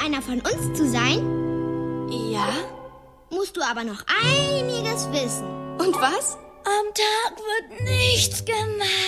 einer von uns zu sein? Ja? Musst du aber noch einiges wissen. Und was? Am Tag wird nichts gemacht.